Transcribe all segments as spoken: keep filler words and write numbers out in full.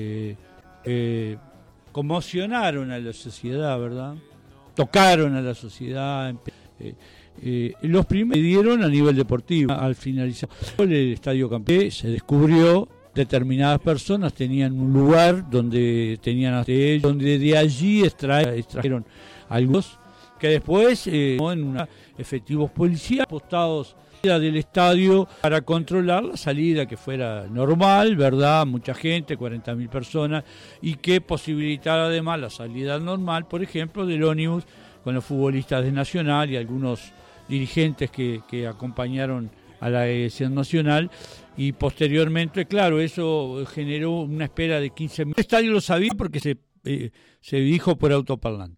eh, eh, conmocionaron a la sociedad, ¿verdad? Tocaron a la sociedad. Eh, eh, los primeros dieron a nivel deportivo. Al finalizar el Estadio Campeón se descubrió determinadas personas tenían un lugar donde tenían donde de allí extra, extrajeron algunos que después eh, en una, efectivos policías apostados del estadio para controlar la salida que fuera normal, ¿verdad? Mucha gente, cuarenta mil personas, y que posibilitara además la salida normal, por ejemplo, del ómnibus con los futbolistas de Nacional y algunos dirigentes que, que acompañaron a la elección nacional, y posteriormente, claro, eso generó una espera de quince minutos. El estadio lo sabía porque se, eh, se dijo por autoparlante.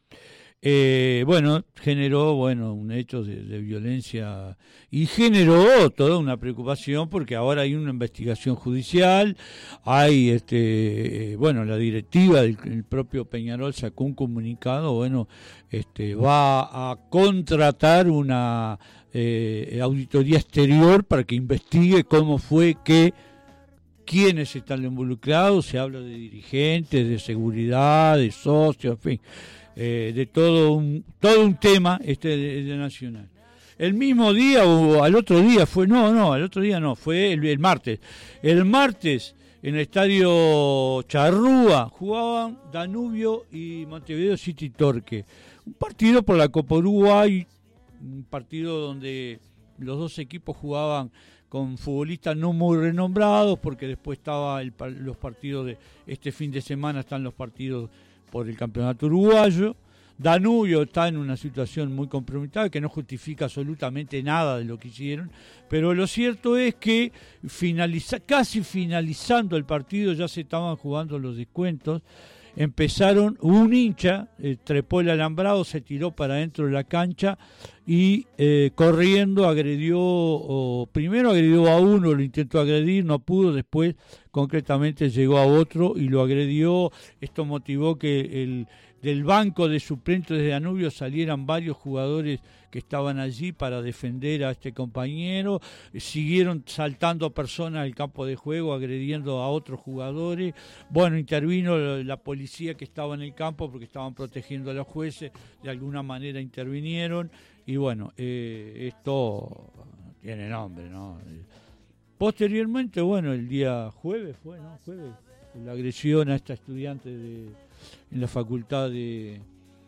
Eh, bueno, generó bueno un hecho de, de violencia y generó toda una preocupación porque ahora hay una investigación judicial, hay este eh, bueno la directiva del el propio Peñarol sacó un comunicado, bueno este va a contratar una eh, auditoría exterior para que investigue cómo fue que quiénes están involucrados, se habla de dirigentes, de seguridad, de socios, en fin. Eh, de todo un todo un tema este de, de Nacional. El mismo día o al otro día fue, no, no, al otro día no, fue el, el martes. El martes en el estadio Charrúa jugaban Danubio y Montevideo City Torque. Un partido por la Copa Uruguay, un partido donde los dos equipos jugaban con futbolistas no muy renombrados, porque después estaba el, los partidos de este fin de semana, están los partidos por el campeonato uruguayo. Danubio está en una situación muy comprometida que no justifica absolutamente nada de lo que hicieron, pero lo cierto es que finaliza, casi finalizando el partido ya se estaban jugando los descuentos. Empezaron, un hincha eh, trepó el alambrado, se tiró para dentro de la cancha y eh, corriendo agredió, o, primero agredió a uno, lo intentó agredir, no pudo, después concretamente llegó a otro y lo agredió. Esto motivó que el, del banco de suplentes de Danubio salieran varios jugadores que estaban allí para defender a este compañero. Siguieron saltando personas al campo de juego, agrediendo a otros jugadores. Bueno, intervino la policía que estaba en el campo porque estaban protegiendo a los jueces, de alguna manera intervinieron, y bueno, eh, esto tiene nombre, ¿no? Posteriormente, bueno, el día jueves fue, ¿no? Jueves, la agresión a esta estudiante de, en la facultad de,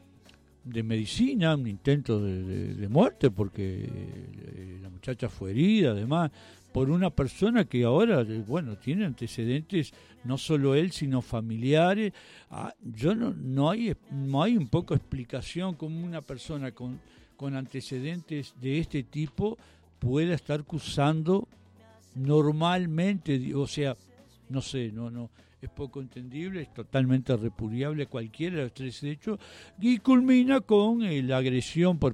de medicina, un intento de, de, de muerte porque eh, la muchacha fue herida, además, por una persona que ahora, bueno, tiene antecedentes, no solo él, sino familiares. Ah, yo no, no hay, no hay un poco explicación cómo una persona con, con antecedentes de este tipo pueda estar acusando normalmente, o sea, no sé, no, no, es poco entendible, es totalmente repudiable cualquiera de los tres hechos, y culmina con eh, la agresión por